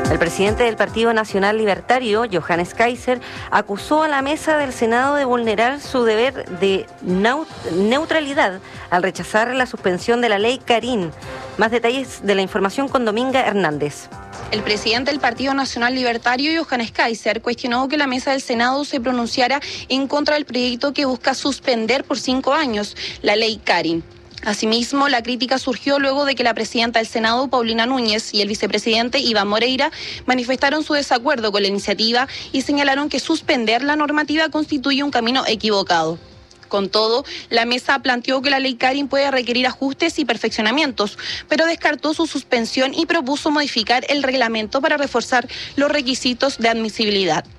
El presidente del Partido Nacional Libertario, Johannes Kaiser, acusó a la mesa del Senado de vulnerar su deber de neutralidad al rechazar la suspensión de la ley Karin. Más detalles de la información con Dominga Hernández. El presidente del Partido Nacional Libertario, Johannes Kaiser, cuestionó que la mesa del Senado se pronunciara en contra del proyecto que busca suspender por 5 años la ley Karin. Asimismo, la crítica surgió luego de que la presidenta del Senado, Paulina Núñez, y el vicepresidente, Iván Moreira, manifestaron su desacuerdo con la iniciativa y señalaron que suspender la normativa constituye un camino equivocado. Con todo, la mesa planteó que la ley Karin puede requerir ajustes y perfeccionamientos, pero descartó su suspensión y propuso modificar el reglamento para reforzar los requisitos de admisibilidad.